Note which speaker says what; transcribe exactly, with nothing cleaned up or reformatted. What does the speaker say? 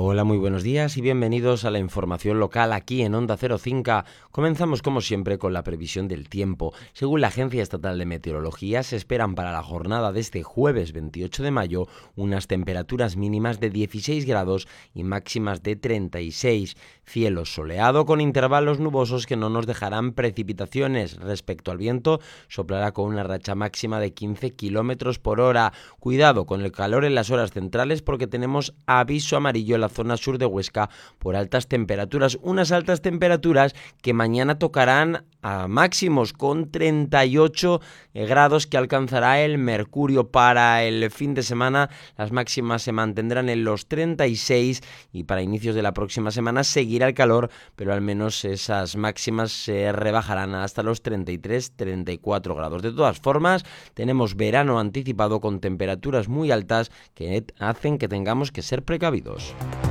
Speaker 1: Hola, muy buenos días y bienvenidos a la información local aquí en Onda Cero Cinco. Comenzamos como siempre con la previsión del tiempo. Según la Agencia Estatal de Meteorología, se esperan para la jornada de este jueves veintiocho de mayo unas temperaturas mínimas de dieciséis grados y máximas de treinta y seis. Cielo soleado con intervalos nubosos que no nos dejarán precipitaciones. Respecto al viento, soplará con una racha máxima de quince kilómetros por hora. Cuidado con el calor en las horas centrales porque tenemos aviso amarillo en la zona sur de Huesca por altas temperaturas, unas altas temperaturas que mañana tocarán a máximos con treinta y ocho grados que alcanzará el mercurio. Para el fin de semana las máximas se mantendrán en los treinta y seis y para inicios de la próxima semana seguirá el calor, pero al menos esas máximas se rebajarán hasta los treinta y tres treinta y cuatro grados. De todas formas, tenemos verano anticipado con temperaturas muy altas que hacen que tengamos que ser precavidos.